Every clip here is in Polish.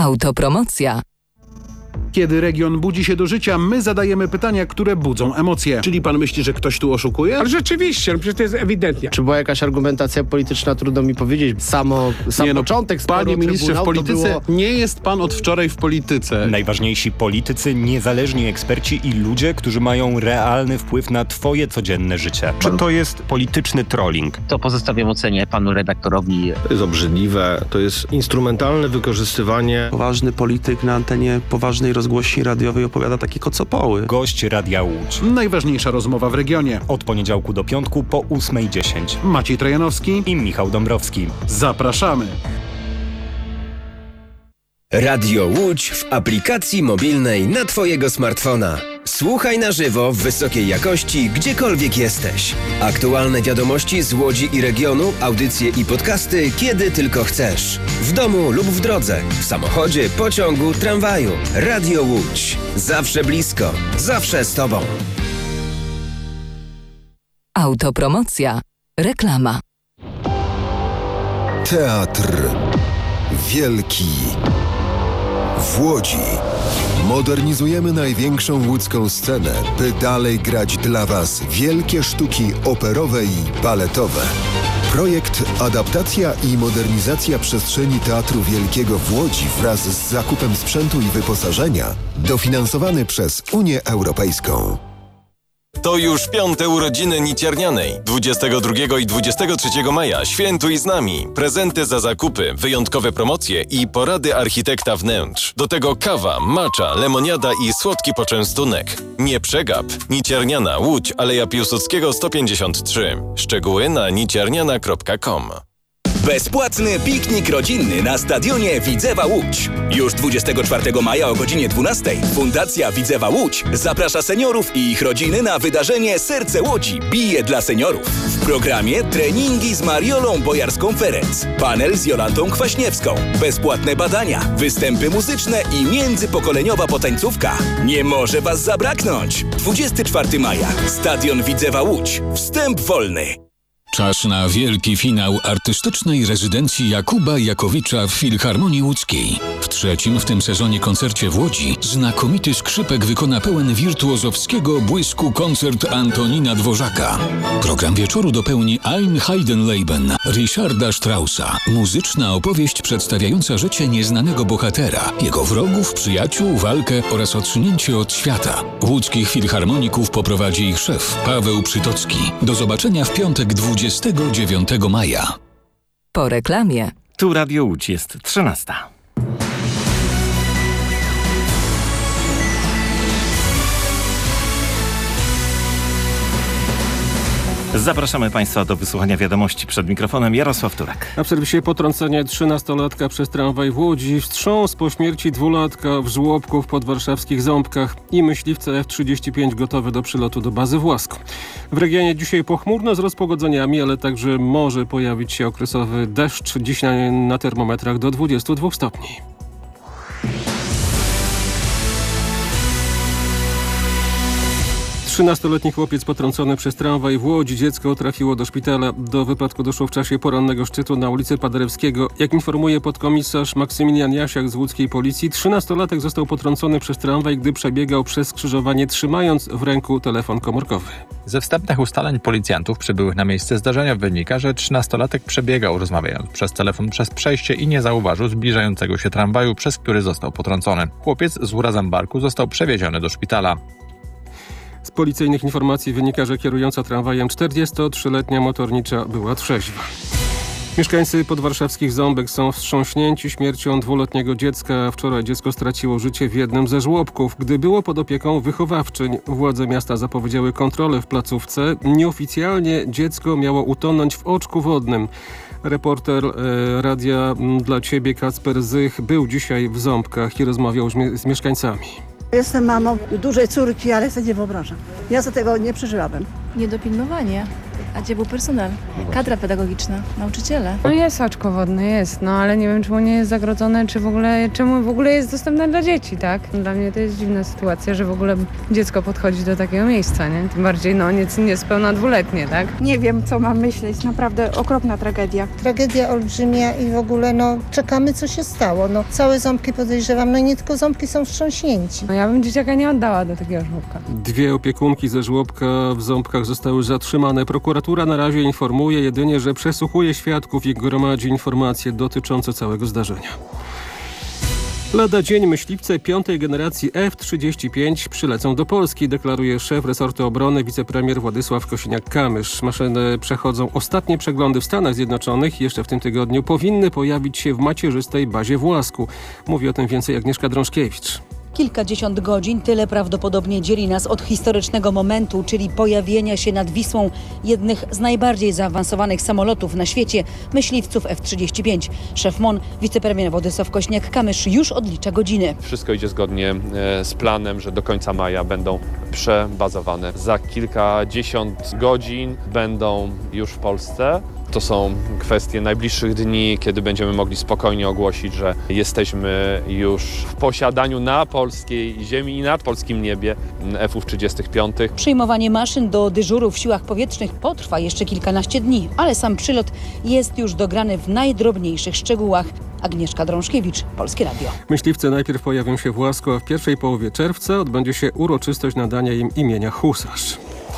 Autopromocja. Kiedy region budzi się do życia, my zadajemy pytania, które budzą emocje. Czyli pan myśli, że ktoś tu oszukuje? Ale rzeczywiście, przecież to jest ewidentnie. Czy była jakaś argumentacja polityczna, trudno mi powiedzieć. Sam początek sporu Panie ministrze, w polityce było... nie jest pan od wczoraj w polityce. Najważniejsi politycy, niezależni eksperci i ludzie, którzy mają realny wpływ na twoje codzienne życie. Czy to jest polityczny trolling? To pozostawiam ocenie panu redaktorowi. To jest obrzydliwe, to jest instrumentalne wykorzystywanie. Poważny polityk na antenie poważnej rozgłośni radiowej opowiada takie kocopoły. Gość Radia Łódź. Najważniejsza rozmowa w regionie. Od poniedziałku do piątku po 8:10. Maciej Trojanowski I Michał Dąbrowski. Zapraszamy. Radio Łódź w aplikacji mobilnej na twojego smartfona. Słuchaj na żywo w wysokiej jakości, gdziekolwiek jesteś. Aktualne wiadomości z Łodzi i regionu, audycje i podcasty, kiedy tylko chcesz. W domu lub w drodze, w samochodzie, pociągu, tramwaju. Radio Łódź. Zawsze blisko, zawsze z tobą. Autopromocja. Reklama. Teatr Wielki w Łodzi. Modernizujemy największą łódzką scenę, by dalej grać dla Was wielkie sztuki operowe i baletowe. Projekt Adaptacja i modernizacja przestrzeni Teatru Wielkiego w Łodzi wraz z zakupem sprzętu i wyposażenia dofinansowany przez Unię Europejską. To już 5. urodziny Niciernianej. 22 i 23 maja świętuj z nami. Prezenty za zakupy, wyjątkowe promocje i porady architekta wnętrz. Do tego kawa, matcha, lemoniada i słodki poczęstunek. Nie przegap. Nicierniana, Łódź, Aleja Piłsudskiego 153. Szczegóły na nicierniana.com. Bezpłatny piknik rodzinny na stadionie Widzewa Łódź. Już 24 maja o godzinie 12 Fundacja Widzewa Łódź zaprasza seniorów i ich rodziny na wydarzenie Serce Łodzi bije dla seniorów. W programie treningi z Mariolą Bojarską-Ferenc, panel z Jolantą Kwaśniewską, bezpłatne badania, występy muzyczne i międzypokoleniowa potańcówka. Nie może Was zabraknąć! 24 maja. Stadion Widzewa Łódź. Wstęp wolny. Czas na wielki finał artystycznej rezydencji Jakuba Jakowicza w Filharmonii Łódzkiej. W trzecim w tym sezonie koncercie w Łodzi znakomity skrzypek wykona pełen wirtuozowskiego błysku koncert Antonina Dworzaka. Program wieczoru dopełni Ein Heidenleben Richarda Straussa. Muzyczna opowieść przedstawiająca życie nieznanego bohatera, jego wrogów, przyjaciół, walkę oraz odsunięcie od świata. Łódzkich filharmoników poprowadzi ich szef Paweł Przytocki. Do zobaczenia w piątek 29 maja. Po reklamie. Tu Radio Łódź, jest 13. Zapraszamy Państwa do wysłuchania wiadomości. Przed mikrofonem Jarosław Turek. A w serwisie potrącenie 13-latka przez tramwaj w Łodzi, wstrząs po śmierci 2-latka w żłobku w podwarszawskich Ząbkach i myśliwce F-35 gotowe do przylotu do bazy w Łasku. W regionie dzisiaj pochmurno z rozpogodzeniami, ale także może pojawić się okresowy deszcz. Dziś na termometrach do 22 stopni. Trzynastoletni chłopiec potrącony przez tramwaj w Łodzi. Dziecko trafiło do szpitala. Do wypadku doszło w czasie porannego szczytu na ulicy Paderewskiego. Jak informuje podkomisarz Maksymilian Jasiak z łódzkiej policji, 13-latek został potrącony przez tramwaj, gdy przebiegał przez skrzyżowanie, trzymając w ręku telefon komórkowy. Ze wstępnych ustaleń policjantów przybyłych na miejsce zdarzenia wynika, że 13-latek przebiegał, rozmawiając przez telefon przez przejście i nie zauważył zbliżającego się tramwaju, przez który został potrącony. Chłopiec z urazem barku został przewieziony do szpitala. Z policyjnych informacji wynika, że kierująca tramwajem 43-letnia motornicza była trzeźwa. Mieszkańcy podwarszawskich Ząbek są wstrząśnięci śmiercią 2-letniego dziecka. Wczoraj dziecko straciło życie w jednym ze żłobków. Gdy było pod opieką wychowawczyń, władze miasta zapowiedziały kontrolę w placówce. Nieoficjalnie dziecko miało utonąć w oczku wodnym. Reporter Radia dla Ciebie Kacper Zych był dzisiaj w Ząbkach i rozmawiał z mieszkańcami. Jestem mamą dużej córki, ale sobie nie wyobrażam. Ja za tego nie przeżyłabym. Niedopilnowanie. A gdzie był personel? Kadra pedagogiczna, nauczyciele. No jest oczko wodne, jest, ale nie wiem, czemu nie jest zagrodzone, czemu w ogóle jest dostępne dla dzieci, tak? Dla mnie to jest dziwna sytuacja, że w ogóle dziecko podchodzi do takiego miejsca, nie? Tym bardziej, niespełna 2-letnie, tak? Nie wiem, co mam myśleć, naprawdę okropna tragedia. Tragedia olbrzymia i w ogóle, czekamy, co się stało. Całe ząbki podejrzewam, nie tylko ząbki są wstrząśnięci. Ja bym dzieciaka nie oddała do takiego żłobka. 2 opiekunki ze żłobka w Ząbkach zostały zatrzymane. Prokuratura na razie informuje jedynie, że przesłuchuje świadków i gromadzi informacje dotyczące całego zdarzenia. Lada dzień myśliwce 5. generacji F-35 przylecą do Polski, deklaruje szef resortu obrony wicepremier Władysław Kosiniak-Kamysz. Maszyny przechodzą ostatnie przeglądy w Stanach Zjednoczonych i jeszcze w tym tygodniu powinny pojawić się w macierzystej bazie w Łasku. Mówi o tym więcej Agnieszka Drążkiewicz. Kilkadziesiąt godzin, tyle prawdopodobnie dzieli nas od historycznego momentu, czyli pojawienia się nad Wisłą jednych z najbardziej zaawansowanych samolotów na świecie, myśliwców F-35. Szef MON, wicepremier Władysław Kosiniak-Kamysz już odlicza godziny. Wszystko idzie zgodnie z planem, że do końca maja będą przebazowane. Za kilkadziesiąt godzin będą już w Polsce. To są kwestie najbliższych dni, kiedy będziemy mogli spokojnie ogłosić, że jesteśmy już w posiadaniu na polskiej ziemi i nad polskim niebie F-35. Przyjmowanie maszyn do dyżuru w siłach powietrznych potrwa jeszcze kilkanaście dni, ale sam przylot jest już dograny w najdrobniejszych szczegółach. Agnieszka Drążkiewicz, Polskie Radio. Myśliwce najpierw pojawią się w Łasku, a w pierwszej połowie czerwca odbędzie się uroczystość nadania im imienia Husarz.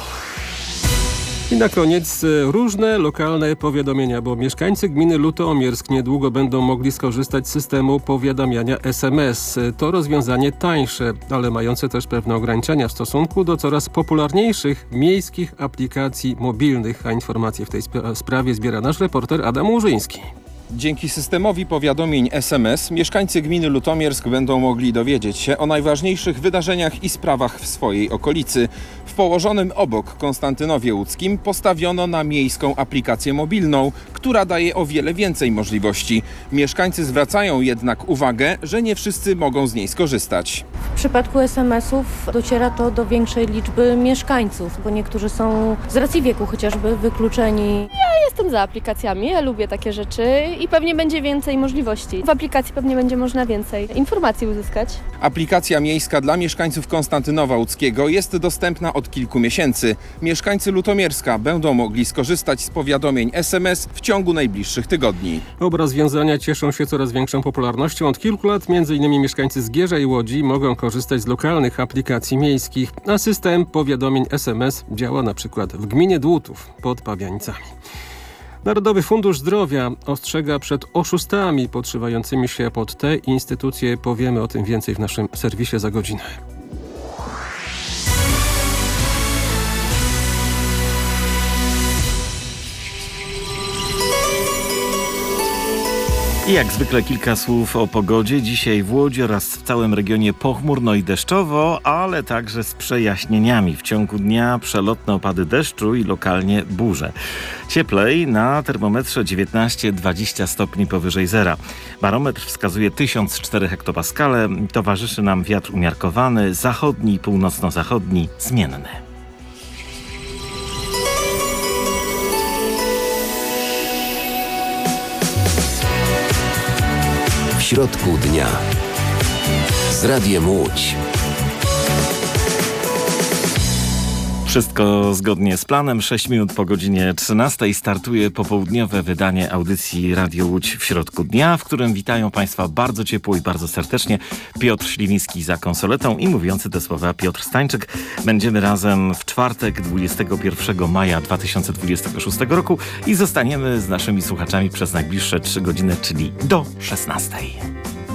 I na koniec różne lokalne powiadomienia, bo mieszkańcy gminy Lutomiersk niedługo będą mogli skorzystać z systemu powiadamiania SMS. To rozwiązanie tańsze, ale mające też pewne ograniczenia w stosunku do coraz popularniejszych miejskich aplikacji mobilnych. A informacje w tej sprawie zbiera nasz reporter Adam Łużyński. Dzięki systemowi powiadomień SMS mieszkańcy gminy Lutomiersk będą mogli dowiedzieć się o najważniejszych wydarzeniach i sprawach w swojej okolicy. W położonym obok Konstantynowie Łódzkim postawiono na miejską aplikację mobilną, która daje o wiele więcej możliwości. Mieszkańcy zwracają jednak uwagę, że nie wszyscy mogą z niej skorzystać. W przypadku SMS-ów dociera to do większej liczby mieszkańców, bo niektórzy są z racji wieku chociażby wykluczeni. Ja jestem za aplikacjami, ja lubię takie rzeczy i pewnie będzie więcej możliwości. W aplikacji pewnie będzie można więcej informacji uzyskać. Aplikacja miejska dla mieszkańców Konstantynowa Łódzkiego jest dostępna od kilku miesięcy. Mieszkańcy Lutomierska będą mogli skorzystać z powiadomień SMS w ciągu najbliższych tygodni. Oba rozwiązania cieszą się coraz większą popularnością. Od kilku lat m.in. mieszkańcy Zgierza i Łodzi mogą korzystać z lokalnych aplikacji miejskich, a system powiadomień SMS działa na przykład w gminie Dłutów pod Pabianicami. Narodowy Fundusz Zdrowia ostrzega przed oszustami podszywającymi się pod te instytucje. Powiemy o tym więcej w naszym serwisie za godzinę. I jak zwykle kilka słów o pogodzie. Dzisiaj w Łodzi oraz w całym regionie pochmurno i deszczowo, ale także z przejaśnieniami. W ciągu dnia przelotne opady deszczu i lokalnie burze. Cieplej, na termometrze 19-20 stopni powyżej zera. Barometr wskazuje 1004 hektopaskale. Towarzyszy nam wiatr umiarkowany, zachodni, północno-zachodni, zmienny. W środku dnia z Radiem Łódź. Wszystko zgodnie z planem. 6 minut po godzinie 13 startuje popołudniowe wydanie audycji Radio Łódź w środku dnia, w którym witają Państwa bardzo ciepło i bardzo serdecznie Piotr Śliwiński za konsoletą i mówiący te słowa Piotr Stańczyk. Będziemy razem w czwartek 21 maja 2026 roku i zostaniemy z naszymi słuchaczami przez najbliższe 3 godziny, czyli do 16.